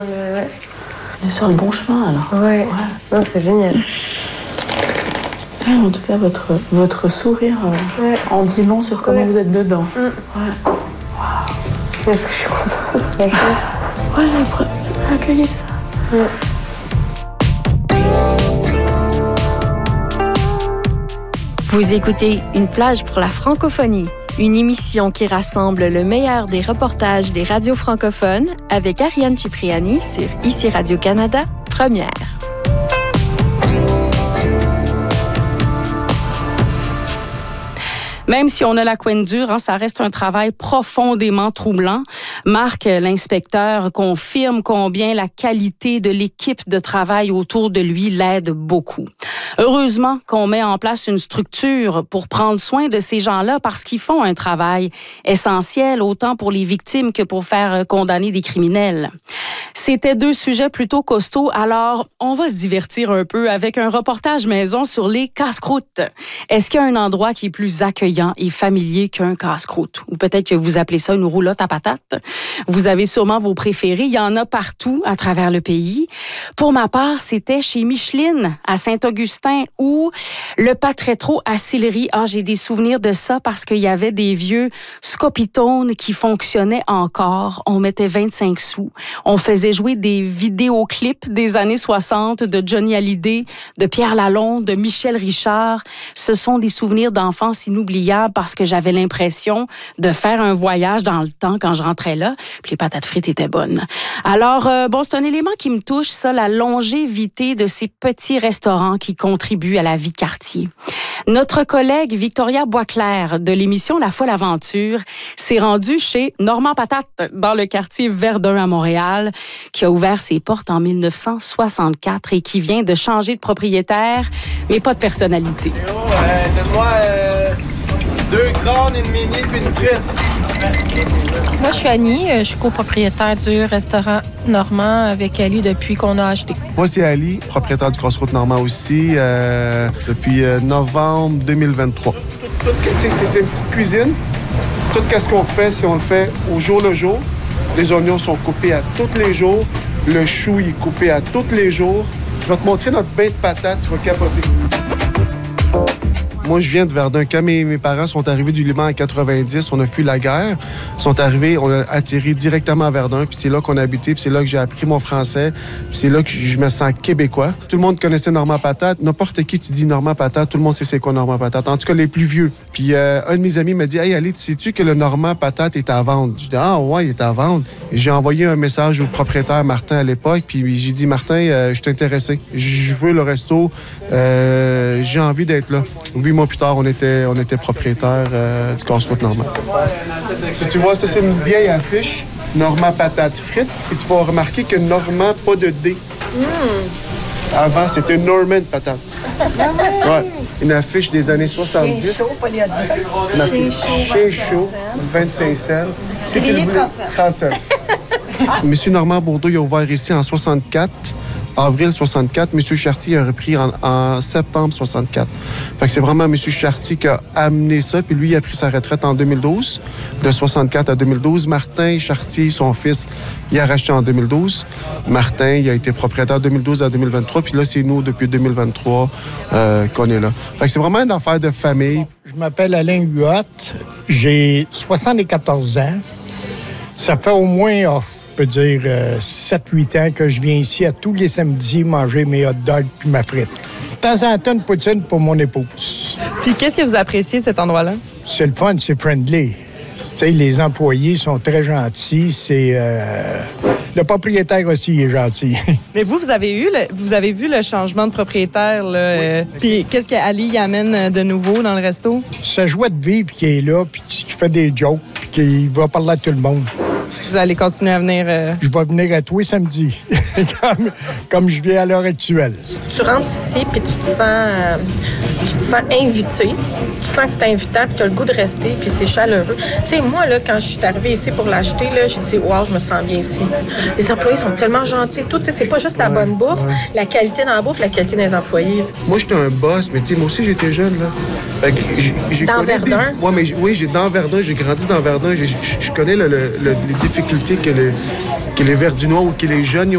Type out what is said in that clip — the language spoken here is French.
Ouais. On est sur le bon chemin, alors. Ouais. Non, c'est génial. Ah, en tout cas, votre sourire en dit long sur comment vous êtes dedans. Ouais. Est-ce que je suis contente? C'est pas Ouais, accueillez ça. Vous écoutez Une plage pour la francophonie, une émission qui rassemble le meilleur des reportages des radios francophones avec Ariane Cipriani sur ICI Radio-Canada, première. Même si on a la couenne dure, ça reste un travail profondément troublant. Marc, l'inspecteur, confirme combien la qualité de l'équipe de travail autour de lui l'aide beaucoup. Heureusement qu'on met en place une structure pour prendre soin de ces gens-là parce qu'ils font un travail essentiel autant pour les victimes que pour faire condamner des criminels. C'était deux sujets plutôt costauds, alors on va se divertir un peu avec un reportage maison sur les casse-croûtes. Est-ce qu'il y a un endroit qui est plus accueillant et familier qu'un casse-croûte? Ou peut-être que vous appelez ça une roulotte à patates. Vous avez sûrement vos préférés. Il y en a partout à travers le pays. Pour ma part, c'était chez Micheline à Saint-Augustin ou le Patretro à Sillery. Ah, j'ai des souvenirs de ça parce qu'il y avait des vieux scopitones qui fonctionnaient encore. On mettait 25 sous. On faisait jouer des vidéoclips des années 60 de Johnny Hallyday, de Pierre Lalonde, de Michel Richard. Ce sont des souvenirs d'enfance inoubliables parce que j'avais l'impression de faire un voyage dans le temps quand je rentrais là. Puis les patates frites étaient bonnes. Alors, c'est un élément qui me touche, ça, la longévité de ces petits restaurants qui contribuent à la vie de quartier. Notre collègue Victoria Boisclair de l'émission La Folle Aventure s'est rendue chez Normand Patate dans le quartier Verdun à Montréal, qui a ouvert ses portes en 1964 et qui vient de changer de propriétaire, mais pas de personnalité. Donne-moi 2 crânes, une mini puis une frite. Moi, je suis Annie. Je suis copropriétaire du restaurant Normand avec Ali depuis qu'on a acheté. Moi, c'est Ali, propriétaire du Crossroute Normand aussi, depuis novembre 2023. C'est une petite cuisine. Tout ce qu'on fait, si on le fait au jour le jour. Les oignons sont coupés à tous les jours. Le chou il est coupé à tous les jours. Je vais te montrer notre bain de patates, tu vas capoter. Moi, je viens de Verdun. Quand mes parents sont arrivés du Liban en 90, on a fui la guerre. Ils sont arrivés, on a atterri directement à Verdun. Puis c'est là qu'on a habité, puis c'est là que j'ai appris mon français. Puis c'est là que je me sens québécois. Tout le monde connaissait Normand Patate. N'importe qui, tu dis Normand Patate, tout le monde sait c'est quoi Normand Patate. En tout cas, les plus vieux. Puis un de mes amis m'a dit « Hey, Ali, sais-tu que le Normand Patate est à vendre? » Je dis « Ah ouais, il est à vendre. » J'ai envoyé un message au propriétaire Martin à l'époque. Puis j'ai dit « Martin, je suis intéressé. Je veux le resto. J'ai envie d'être là. » 8 mois plus tard, on était propriétaire du Casse-Croûte Normand. Si tu vois, ça, c'est une vieille affiche, Normand Patate frites. Et tu vas remarquer que Normand, pas de D. Avant, c'était Norman Patate. Ouais. Une affiche des années 70. C'est marqué Chien chaud, 25 cents. Si tu le voulais, 30 cents. Monsieur Normand Bourdeau, il a ouvert ici en 64. Avril 64, M. Chartier a repris en septembre 64. Fait que c'est vraiment M. Chartier qui a amené ça, puis lui, il a pris sa retraite en 2012, de 64 à 2012. Martin Chartier, son fils, il a racheté en 2012. Martin, il a été propriétaire de 2012 à 2023, puis là, c'est nous, depuis 2023, qu'on est là. Fait que c'est vraiment une affaire de famille. Je m'appelle Alain Huot, j'ai 74 ans. Ça fait au moins... je peux dire 7-8 ans que je viens ici à tous les samedis manger mes hot dogs puis ma frite. De temps en temps, une poutine pour mon épouse. Puis qu'est-ce que vous appréciez de cet endroit-là? C'est le fun, c'est friendly. Tu sais, les employés sont très gentils. Le propriétaire aussi est gentil. Mais vous avez vu le changement de propriétaire, là. Puis qu'est-ce qu'Ali y amène de nouveau dans le resto? C'est joie de vivre qui est là, puis qui fait des jokes, puis qui va parler à tout le monde. Vous allez continuer à venir... Je vais venir à tous les samedis, comme je viens à l'heure actuelle. Tu rentres ici, puis tu te sens invité. Tu sens que c'est invitant, puis tu as le goût de rester, puis c'est chaleureux. Tu sais, moi, là, quand je suis arrivée ici pour l'acheter, là, j'ai dit « Wow, je me sens bien ici. » Les employés sont tellement gentils. Tout, tu sais, c'est pas juste la bonne bouffe, la qualité dans la bouffe, la qualité des employés. Moi, j'étais un boss, mais tu sais, moi aussi, j'étais jeune, là. Dans Verdun? Oui, dans Verdun, j'ai grandi dans Verdun. Je connais les difficultés que les Verdunois ou que les jeunes